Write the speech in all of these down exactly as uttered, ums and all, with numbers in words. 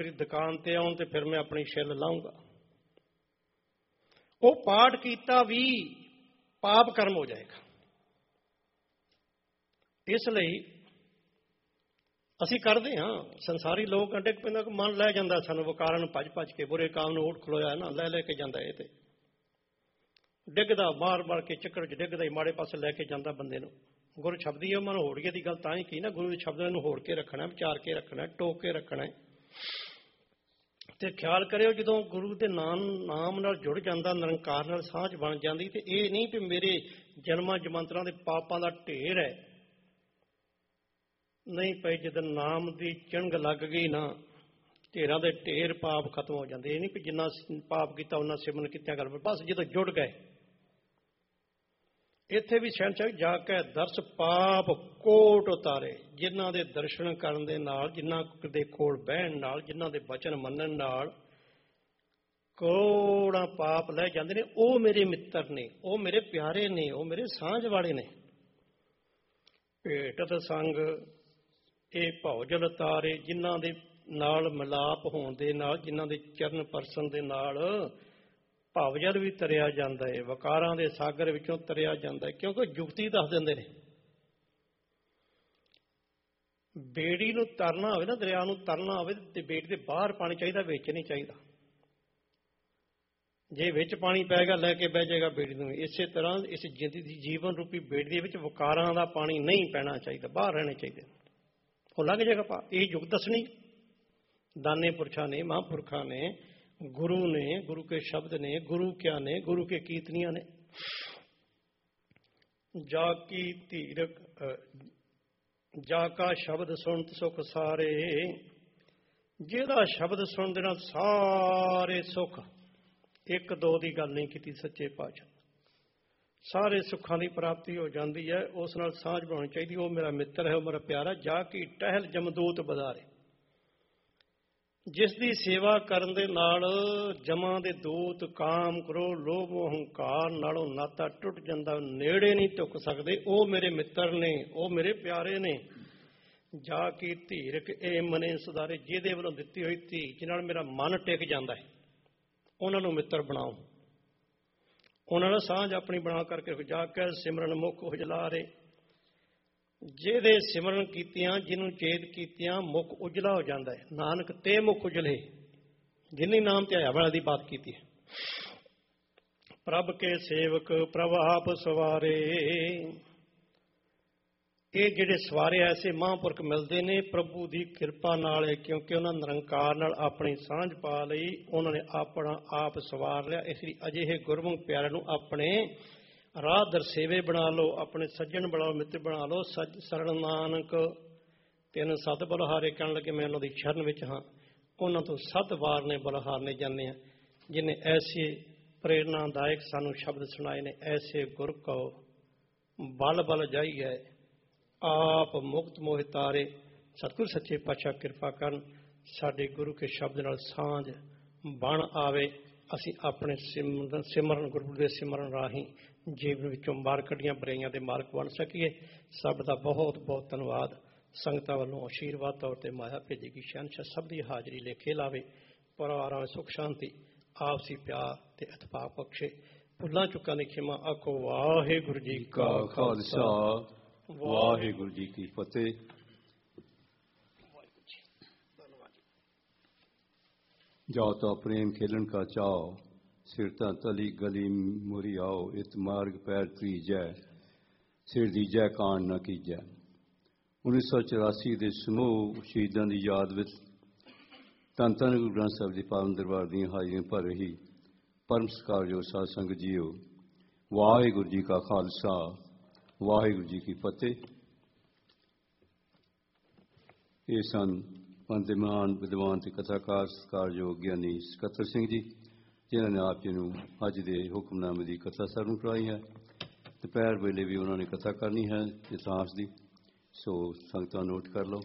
मेरी दुकान ते आउण ते फिर मैं अपनी छिल लाऊंगा। वो पाठ कीता भी पाप कर्म हो जाएगा। इसलिए ਅਸੀਂ ਕਰਦੇ ਹਾਂ। ਸੰਸਾਰੀ ਲੋਕ ਡਿੱਗ ਪੈਂਦਾ ਮਨ ਲੈ ਜਾਂਦਾ ਸਾਨੂੰ ਵਕਾਰਨ ਭੱਜ ਭੱਜ ਕੇ ਬੁਰੇ ਕਾਮ ਨੂੰ ਉੱਠ ਖਲੋਇਆ ਨਾ ਲੈ ਲੈ ਕੇ ਜਾਂਦਾ। ਇਹ ਤੇ ਡਿੱਗਦਾ ਮਾਰ ਮਾਰ ਕੇ ਚੱਕਰ ਚ ਡਿੱਗਦਾ ਹੀ ਮਾੜੇ ਪਾਸੇ ਲੈ ਕੇ ਜਾਂਦਾ ਬੰਦੇ ਨੂੰ। ਗੁਰੂ ਸ਼ਬਦੀ ਮਨ ਹੋੜੀਏ ਦੀ ਗੱਲ ਤਾਂ ਹੀ ਕੀ ਨਾ, ਗੁਰੂ ਦੇ ਸ਼ਬਦ ਨੂੰ ਹੋੜ ਕੇ ਰੱਖਣਾ, ਵਿਚਾਰ ਕੇ ਰੱਖਣਾ, ਟੋਕ ਕੇ ਰੱਖਣਾ। ਤੇ ਖਿਆਲ ਕਰਿਓ ਜਦੋਂ ਗੁਰੂ ਦੇ ਨਾਮ ਨਾਮ ਨਾਲ ਜੁੜ ਜਾਂਦਾ, ਨਿਰੰਕਾਰ ਨਾਲ ਸਾਂਝ ਬਣ ਜਾਂਦੀ, ਤੇ ਇਹ ਨਹੀਂ ਵੀ ਮੇਰੇ ਜਨਮਾਂ ਜਮੰਤਰਾਂ ਦੇ ਪਾਪਾਂ ਦਾ ਢੇਰ ਹੈ। ਨਹੀਂ ਭਾਈ, ਜਦੋਂ ਨਾਮ ਦੀ ਚਿੰਗ ਲੱਗ ਗਈ ਨਾ, ਢੇਰਾਂ ਦੇ ਢੇਰ ਪਾਪ ਖਤਮ ਹੋ ਜਾਂਦੇ। ਇਹ ਨਹੀਂ ਵੀ ਜਿੰਨਾ ਪਾਪ ਕੀਤਾ ਉਹਨਾਂ ਸਿਮਰਨ ਕੀਤਿਆਂ ਕਰ, ਬਸ ਜਦੋਂ ਜੁੜ ਗਏ। ਇੱਥੇ ਵੀ ਸ਼ਹਿਨਸ਼ਾਹ ਜਾ ਕੇ ਦਰਸ ਪਾਪ ਕੋਟ ਉਤਾਰੇ। ਜਿਨ੍ਹਾਂ ਦੇ ਦਰਸ਼ਨ ਕਰਨ ਦੇ ਨਾਲ, ਜਿਨ੍ਹਾਂ ਦੇ ਕੋਲ ਬਹਿਣ ਨਾਲ, ਜਿਨ੍ਹਾਂ ਦੇ ਬਚਨ ਮੰਨਣ ਨਾਲ ਕਰੋੜਾਂ ਪਾਪ ਲੈ ਜਾਂਦੇ ਨੇ। ਉਹ ਮੇਰੇ ਮਿੱਤਰ ਨੇ, ਉਹ ਮੇਰੇ ਪਿਆਰੇ ਨੇ, ਉਹ ਮੇਰੇ ਸਾਂਝ ਵਾਲੇ ਨੇ। ਭੇਟਤ ਸੰਗ ਇਹ ਭੌਜਲ ਤਾਰੇ, ਜਿਨ੍ਹਾਂ ਦੇ ਨਾਲ ਮਿਲਾਪ ਹੋਣ ਦੇ ਨਾਲ, ਜਿਨ੍ਹਾਂ ਦੇ ਚਰਨ ਪਰਸਨ ਦੇ ਨਾਲ ਭਵਜਲ ਵੀ ਤਰਿਆ ਜਾਂਦਾ ਹੈ, ਵਕਾਰਾਂ ਦੇ ਸਾਗਰ ਵਿੱਚੋਂ ਤਰਿਆ ਜਾਂਦਾ ਹੈ। ਕਿਉਂਕਿ ਜੁਗਤੀ ਦੱਸ ਦਿੰਦੇ ਨੇ। ਬੇੜੀ ਨੂੰ ਤਰਨਾ ਹੋਵੇ ਨਾ, ਦਰਿਆ ਨੂੰ ਤਰਨਾ ਹੋਵੇ ਤੇ ਬੇੜੀ ਦੇ ਬਾਹਰ ਪਾਣੀ ਚਾਹੀਦਾ, ਵਿੱਚ ਨਹੀਂ ਚਾਹੀਦਾ। ਜੇ ਵਿੱਚ ਪਾਣੀ ਪੈ ਗਿਆ ਲੈ ਕੇ ਬਹਿ ਜਾਏਗਾ ਬੇੜੀ ਨੂੰ। ਇਸੇ ਤਰ੍ਹਾਂ ਇਸ ਜ਼ਿੰਦਗੀ ਦੀ ਜੀਵਨ ਰੂਪੀ ਬੇੜੀ ਦੇ ਵਿੱਚ ਵਕਾਰਾਂ ਦਾ ਪਾਣੀ ਨਹੀਂ ਪੈਣਾ ਚਾਹੀਦਾ, ਬਾਹਰ ਰਹਿਣੇ ਚਾਹੀਦੇ। ਉਹ ਲੱਗ ਜਾਏਗਾ ਪਾ। ਇਹ ਯੁਗ ਦੱਸਣੀ ਦਾਨੇ ਪੁਰਸ਼ਾਂ ਨੇ, ਮਹਾਂਪੁਰਖਾਂ ਨੇ, गुरु ने, गुरु के शब्द ने, गुरु क्या ने, गुरु के कीर्तनियां ने। जाकी धीरक जाका शब्द सुनत सुख सारे, जिहदा शब्द सुन दे नाल सारे सुख, एक दो की गल नहीं की सच्चे पातशाह, सारे सुखों की प्राप्ति हो जाती है। उस नाल साझ बनानी चाहिए। वो मेरा मित्र है, वो मेरा प्यारा। जाकी टहल जमदूत बधारे, जिस दी सेवा करन दे नाल जमां दे दूत काम करो लोभ हंकार नालों नाता टुट जांदा, नेड़े नहीं टुक सकते। वो मेरे मित्र ने, वो मेरे प्यारे ने। जा की धीरक ए मने सुधारे, जिहदे वल्लों दित्ती होई धी जिह नाल मेरा मन टिक जांदा है, उन्हां नूं मित्र बनाओ। उन्हां नाल सांझ अपनी बना करके जा के सिमरन मुख उजलारे, ਜਿਹਦੇ ਸਿਮਰਨ ਕੀਤਿਆਂ ਜਿਹਨੂੰ ਚੇਤ ਕੀਤਿਆਂ ਮੁਖ ਉਜਲਾ ਹੋ ਜਾਂਦਾ ਹੈ। ਨਾਨਕ ਤੇ ਮੁਖ ਉਜਲੇ, ਜਿਨੀ ਨਾਮ ਧਿਆਇਆ ਵਾਲਾ ਦੀ ਬਾਤ ਕੀਤੀ ਹੈ। ਪ੍ਰਭ ਕੇ ਸੇਵਕ ਪ੍ਰਭ ਆਪ ਸਵਾਰੇ, ਇਹ ਜਿਹੜੇ ਸਵਾਰੇ ਐਸੇ ਮਹਾਂਪੁਰਖ ਮਿਲਦੇ ਨੇ ਪ੍ਰਭੂ ਦੀ ਕਿਰਪਾ ਨਾਲ, ਕਿਉਂਕਿ ਉਹਨਾਂ ਨਿਰੰਕਾਰ ਨਾਲ ਆਪਣੀ ਸਾਂਝ ਪਾ ਲਈ, ਉਹਨਾਂ ਨੇ ਆਪਣਾ ਆਪ ਸਵਾਰ ਲਿਆ। ਇਸ ਲਈ ਅਜਿਹੇ ਗੁਰਮੁਖ ਪਿਆਰਿਆਂ ਨੂੰ ਆਪਣੇ ਰਾਹ ਦਰਸੇਵੇ ਬਣਾ ਲਓ, ਆਪਣੇ ਸੱਜਣ ਬਣਾਓ, ਮਿੱਤਰ ਬਣਾ ਲਓ। ਸੱਜ ਸਰਣ ਨਾਨਕ ਤਿੰਨ ਸੱਤ ਬਲਹਾਰੇ ਕਹਿਣ ਲੱਗੇ, ਮੈਂ ਉਹਨਾਂ ਦੀ ਸ਼ਰਨ ਵਿੱਚ ਹਾਂ। ਉਹਨਾਂ ਤੋਂ ਸੱਤ ਵਾਰ ਨੇ ਬਲਹਾਰਨੇ ਜਾਂਦੇ ਆ, ਜਿਹਨੇ ਐਸੇ ਪ੍ਰੇਰਨਾਦਾਇਕ ਸਾਨੂੰ ਸ਼ਬਦ ਸੁਣਾਏ ਨੇ। ਐਸੇ ਗੁਰ ਕਉ ਬਲ ਬਲ ਜਾਈਐ, ਆਪ ਮੁਕਤ ਮੋਹਿ ਤਾਰੇ। ਸਤਿਗੁਰ ਸੱਚੇ ਪਾਤਸ਼ਾਹ ਕਿਰਪਾ ਕਰਨ, ਸਾਡੇ ਗੁਰੂ ਕੇ ਸ਼ਬਦ ਨਾਲ ਸਾਂਝ ਬਣ ਆਵੇ। ਅਸੀਂ ਆਪਣੇ ਸਿਮਰਨ ਸਿਮਰਨ ਗੁਰੂ ਦੇ ਸਿਮਰਨ ਰਾਹੀਂ ਜੀਵਨ ਵਿੱਚੋਂ ਮਾਰ ਕੱਢੀਆਂ ਬੁਰਾਈਆਂ ਦੇ ਮਾਲਕ ਬਣ ਸਕੀਏ। ਸਭ ਦਾ ਬਹੁਤ ਬਹੁਤ ਧੰਨਵਾਦ। ਸੰਗਤਾਂ ਵੱਲੋਂ ਆਸ਼ੀਰਵਾਦ ਤੌਰ ਤੇ ਮਾਇਆ ਭੇਜੇਗੀ। ਸ਼ਹਿਨਸ਼ਾਹ ਸਭ ਦੀ ਹਾਜ਼ਰੀ ਲੇਖੇ ਲਾਵੇ। ਪਰਿਵਾਰਾਂ ਵਿੱਚ ਸੁਖ ਸ਼ਾਂਤੀ, ਆਪਸੀ ਪਿਆਰ ਤੇ ਇਤਫਾਕ ਬਖਸ਼ੇ। ਭੁੱਲਾਂ ਚੁੱਕਾਂ ਦੀ ਖਿਮਾ ਆਖੋ ਵਾਹਿਗੁਰੂ ਜੀ ਕਾ ਖਾਲਸਾ, ਵਾਹਿਗੁਰੂ ਜੀ ਕੀ ਫਤਿਹ। जाओ तो प्रेम खेलन का चाओ, सिरता तली गली मुरी आओ। इत मार्ग पैर त्रीजै, सिर दीजै कान न कीजै। उन्नीस सौ चौरासी के समूह शहीदों की याद में धन धन गुरु ग्रंथ साहिब के पावन दरबार दी हाजिरियां भर रही परम सत्कारयोग साध संगत जीओ। वाहिगुरू जी का खालसा, वाहिगुरू जी की फतेह। ये सन पंदिमान विद्वान ते कथाकार सत्कारयोग ਗਿਆਨੀ ਸਕੱਤਰ ਸਿੰਘ ਜੀ, ਜਿਨ੍ਹਾਂ ਨੇ ਆਪ ਜੀ ਨੂੰ ਅੱਜ ਦੇ ਹੁਕਮਨਾਮੇ ਦੀ ਕਥਾ ਸਰਵਣ ਕਰਵਾਈ ਹੈ। ਦੁਪਹਿਰ ਵੇਲੇ ਵੀ ਉਹਨਾਂ ਨੇ ਕਥਾ ਕਰਨੀ ਹੈ ਇਤਿਹਾਸ ਦੀ, ਸੋ ਸੰਗਤਾਂ ਨੋਟ ਕਰ ਲਓ।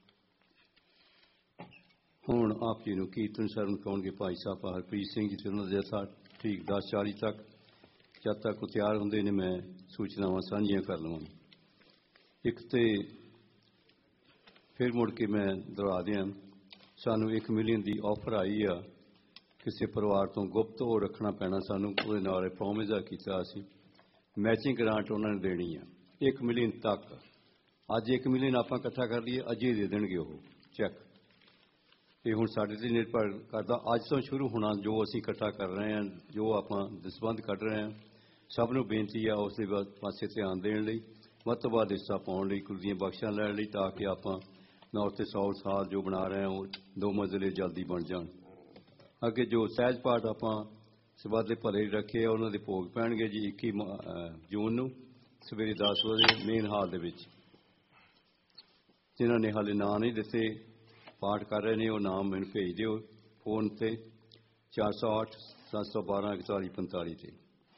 ਹੁਣ ਆਪ ਜੀ ਨੂੰ ਕੀਰਤਨ ਸਰਵਣ ਕਰਾਉਣਗੇ ਭਾਈ ਸਾਹਿਬ ਹਰਪ੍ਰੀਤ ਸਿੰਘ ਜੀ ਤੇ ਉਹਨਾਂ ਦੇ ਜਥਾ ਠੀਕ ਦਸ ਚਾਲੀ ਤੱਕ। ਜਦ ਤੱਕ ਉਹ ਤਿਆਰ ਹੁੰਦੇ ਨੇ ਮੈਂ ਸੂਚਨਾਵਾਂ ਸਾਂਝੀਆਂ ਕਰ ਲਵਾਂ। ਇੱਕ ਤੇ ਫਿਰ ਮੁੜ ਕੇ ਮੈਂ ਦੁਹਰਾ ਦਿਆਂ ਸਾਨੂੰ ਇੱਕ ਮਿਲੀਅਨ ਦੀ ਆਫਰ ਆਈ ਆ ਕਿਸੇ ਪਰਿਵਾਰ ਤੋਂ ਗੁਪਤ ਉਹ ਰੱਖਣਾ ਪੈਣਾ ਸਾਨੂੰ ਉਹਦੇ ਨਾਲ ਪ੍ਰੋਮਿਸ ਕੀਤਾ ਅਸੀਂ ਮੈਚਿੰਗ ਗ੍ਰਾਂਟ ਉਹਨਾਂ ਨੇ ਦੇਣੀ ਆ ਇੱਕ ਮਿਲੀਅਨ ਤੱਕ ਅੱਜ ਇੱਕ ਮਿਲੀਅਨ ਆਪਾਂ ਇਕੱਠਾ ਕਰ ਲਈਏ ਅਜੇ ਦੇ ਦੇਣਗੇ ਉਹ ਚੈੱਕ ਇਹ ਹੁਣ ਸਾਡੇ ਤੇ ਨਿਰਭਰ ਕਰਦਾ ਅੱਜ ਤੋਂ ਸ਼ੁਰੂ ਹੋਣਾ ਜੋ ਅਸੀਂ ਇਕੱਠਾ ਕਰ ਰਹੇ ਹਾਂ ਜੋ ਆਪਾਂ ਦਸਬੰਧ ਕੱਢ ਰਹੇ ਹਾਂ ਸਭ ਨੂੰ ਬੇਨਤੀ ਆ ਉਸ ਦੇ ਪਾਸੇ ਧਿਆਨ ਦੇਣ ਲਈ ਵੱਧ ਤੋਂ ਵੱਧ ਹਿੱਸਾ ਪਾਉਣ ਲਈ ਕੁਝ ਦੀਆਂ ਬਖਸ਼ਾਂ ਲੈਣ ਲਈ ਤਾਂ ਕਿ ਆਪਾਂ ਨਾਰਥ ਤੇ ਸਾਊਥ ਸਾਲ ਜੋ ਬਣਾ ਰਹੇ ਹਾਂ ਉਹ ਦੋ ਮੰਜ਼ਿਲੇ ਜਲਦੀ ਬਣ ਜਾਣ ਅੱਗੇ ਜੋ ਸਹਿਜ ਪਾਠ ਆਪਾਂ ਸਭਾ ਦੇ ਭਲੇ ਰੱਖੇ ਆ ਉਹਨਾਂ ਦੇ ਭੋਗ ਪੈਣਗੇ ਜੀ ਇੱਕੀ ਜੂਨ ਨੂੰ ਸਵੇਰੇ ਦਸ ਵਜੇ ਮੇਨ ਹਾਲ ਦੇ ਵਿੱਚ ਜਿਨ੍ਹਾਂ ਨੇ ਹਾਲੇ ਨਾਂ ਨਹੀਂ ਦਿੱਤੇ ਪਾਠ ਕਰ ਰਹੇ ਨੇ ਉਹ ਨਾਮ ਮੈਨੂੰ ਭੇਜ ਦਿਓ ਫੋਨ ਤੇ ਚਾਰ ਸੌ ਅੱਠ ਸੱਤ ਸੌ ਬਾਰਾਂ ਇਕਤਾਲੀ ਪੰਤਾਲੀ ਤੇ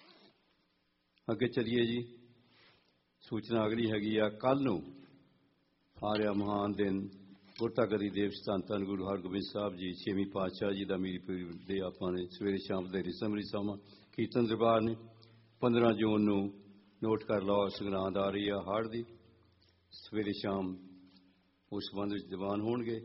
ਅੱਗੇ ਚੱਲੀਏ ਜੀ ਸੂਚਨਾ ਅਗਲੀ ਹੈਗੀ ਆ ਕੱਲ੍ਹ ਨੂੰ ਆ ਰਿਹਾ ਮਹਾਨ ਦਿਨ ਗੁਰਤਾਗਦੀ ਦਿਵਸ ਧੰਨ ਧੰਨ ਗੁਰੂ ਹਰਗੋਬਿੰਦ ਸਾਹਿਬ ਜੀ ਛੇਵੀਂ ਪਾਤਸ਼ਾਹ ਜੀ ਦਾ ਮੀਰੀ ਪੀਰੀ ਦੇ ਆਪਾਂ ਨੇ ਸਵੇਰੇ ਸ਼ਾਮ ਦੇ ਰਿਸਮਰੀ ਸਮਾਂ ਕੀਰਤਨ ਦਰਬਾਰ ਨੇ ਪੰਦਰਾਂ ਜੂਨ ਨੂੰ ਨੋਟ ਕਰ ਲਓ ਸੰਗਰਾਂਦ ਆ ਰਹੀ ਆ ਹਾੜ ਦੀ ਸਵੇਰੇ ਸ਼ਾਮ ਉਸ ਸੰਬੰਧ ਵਿੱਚ ਦੀਵਾਨ ਹੋਣਗੇ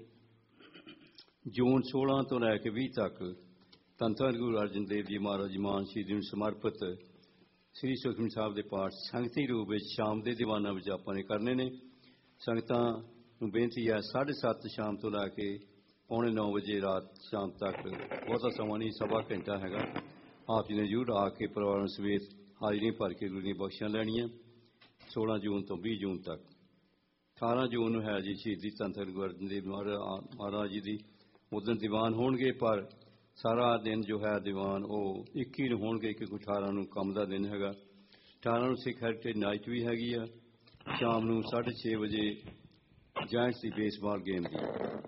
ਜੂਨ ਸੋਲਾਂ ਤੋਂ ਲੈ ਕੇ ਵੀਹ ਤੱਕ ਧੰਨ ਧੰਨ ਗੁਰੂ ਅਰਜਨ ਦੇਵ ਜੀ ਮਹਾਰਾਜ ਜੀ ਮਾਨ ਸ਼ਹੀਦੀ ਨੂੰ ਸਮਰਪਿਤ ਸ੍ਰੀ ਸੁਖਮਨੀ ਸਾਹਿਬ ਦੇ ਪਾਠ ਸੰਗਤੀ ਰੂਪ ਵਿੱਚ ਸ਼ਾਮ ਦੇ ਦੀਵਾਨਾਂ ਵਿੱਚ ਆਪਾਂ ਨੇ ਕਰਨੇ ਨੇ ਸੰਗਤਾਂ ਨੂੰ ਬੇਨਤੀ ਹੈ ਸਾਢੇ ਸੱਤ ਸ਼ਾਮ ਤੋਂ ਲੈ ਕੇ ਪੌਣੇ ਨੌ ਵਜੇ ਰਾਤ ਸ਼ਾਮ ਤੱਕ ਬਹੁਤਾ ਸਮਾਂ ਨਹੀਂ ਸਵਾ ਘੰਟਾ ਹੈਗਾ ਆਪ ਜੀ ਨੇ ਜ਼ਰੂਰ ਆ ਕੇ ਪਰਿਵਾਰ ਸਮੇਤ ਹਾਜ਼ਰੀ ਭਰ ਕੇ ਗੁਰੂ ਦੀਆਂ ਬਖਸ਼ੀਆਂ ਲੈਣੀਆਂ ਸੋਲਾਂ ਜੂਨ ਤੋਂ ਵੀਹ ਜੂਨ ਤੱਕ ਅਠਾਰਾਂ ਜੂਨ ਨੂੰ ਹੈ ਜੀ ਸ਼ਹੀਦੀ ਧੰਨ ਧੰਨ ਗੁਰੂ ਅਰਜਨ ਦੇਵ ਮਹਾਰਾਜ ਜੀ ਦੀ ਉਦੋਂ ਦੀਵਾਨ ਹੋਣਗੇ ਪਰ ਸਾਰਾ ਦਿਨ ਜੋ ਹੈ ਦੀਵਾਨ ਉਹ ਇੱਕੀ ਨੂੰ ਹੋਣਗੇ ਕਿਉਂਕਿ ਅਠਾਰਾਂ ਨੂੰ ਕੰਮ ਦਾ ਦਿਨ ਹੈਗਾ ਅਠਾਰਾਂ ਨੂੰ ਸਿੱਖ ਹੈਰੀਟੇਜ ਨਾਈਟ ਵੀ ਹੈਗੀ ਆ ਸ਼ਾਮ ਨੂੰ ਸਾਢੇ ਛੇ ਵਜੇ ਜਾਇੰਟਸ ਦੀ ਬੇਸਬਾਲ ਗੇਮ ਦੀ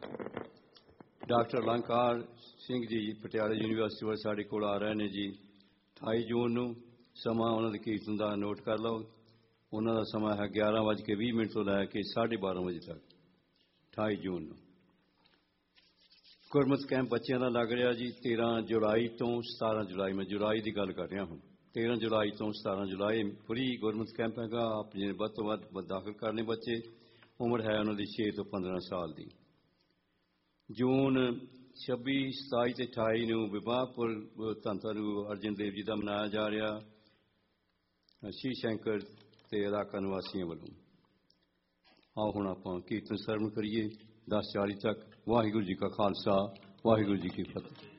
ਡਾਕਟਰ ਅਲੰਕਾਰ ਸਿੰਘ ਜੀ ਪਟਿਆਲਾ ਯੂਨੀਵਰਸਿਟੀ ਵੱਲ ਸਾਡੇ ਕੋਲ ਆ ਰਹੇ ਨੇ ਜੀ ਅਠਾਈ ਜੂਨ ਨੂੰ ਸਮਾਂ ਉਹਨਾਂ ਦੇ ਕੀਰਤਨ ਦਾ ਨੋਟ ਕਰ ਲਓ ਉਹਨਾਂ ਦਾ ਸਮਾਂ ਹੈ ਗਿਆਰਾਂ ਵੱਜ ਕੇ ਵੀਹ ਮਿੰਟ ਤੋਂ ਲੈ ਕੇ ਸਾਢੇ ਬਾਰਾਂ ਵਜੇ ਤੱਕ ਅਠਾਈ ਜੂਨ ਨੂੰ ਗੁਰਮਤਿ ਕੈਂਪ ਬੱਚਿਆਂ ਦਾ ਲੱਗ ਰਿਹਾ ਜੀ ਤੇਰਾਂ ਜੁਲਾਈ ਤੋਂ ਸਤਾਰਾਂ ਜੁਲਾਈ ਮੈਂ ਜੁਲਾਈ ਦੀ ਗੱਲ ਕਰ ਰਿਹਾ ਹੁਣ ਤੇਰਾਂ ਜੁਲਾਈ ਤੋਂ ਸਤਾਰਾਂ ਜੁਲਾਈ ਫਰੀ ਗੁਰਮਤਿ ਕੈਂਪ ਹੈਗਾ ਆਪ ਜਿਹਨੇ ਵੱਧ ਤੋਂ ਵੱਧ ਦਾਖਲ ਕਰਨੇ ਬੱਚੇ ਉਮਰ ਹੈ ਉਹਨਾਂ ਦੀ ਛੇ ਤੋਂ ਪੰਦਰਾਂ ਸਾਲ ਦੀ ਜੂਨ ਛੱਬੀ ਸਤਾਈ ਤੇ ਅਠਾਈ ਨੂੰ ਵਿਵਾਹਪੁਰ ਧੰਨ ਧੰਨ ਗੁਰੂ ਅਰਜਨ ਦੇਵ ਜੀ ਦਾ ਮਨਾਇਆ ਜਾ ਰਿਹਾ ਸ਼੍ਰੀ ਸ਼ੰਕਰ ਤੇ ਇਲਾਕਾ ਨਿਵਾਸੀਆਂ ਵੱਲੋਂ ਆਓ ਹੁਣ ਆਪਾਂ ਕੀਰਤਨ ਸਰਵਣ ਕਰੀਏ ਦਸ ਚਾਲੀ ਤੱਕ ਵਾਹਿਗੁਰੂ ਜੀ ਕਾ ਖਾਲਸਾ ਵਾਹਿਗੁਰੂ ਜੀ ਕੀ ਫਤਿਹ